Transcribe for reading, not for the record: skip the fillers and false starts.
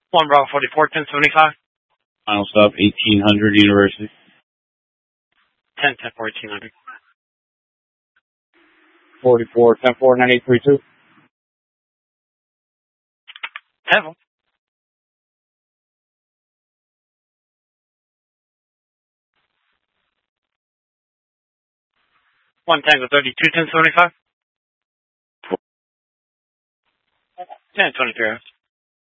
1 Bravo 44, 1075. Final stop, 1800 University. 10, 10, 1400. 44, 10-4, 9832. 10. 1 Tango 32, 1075. 10, 23.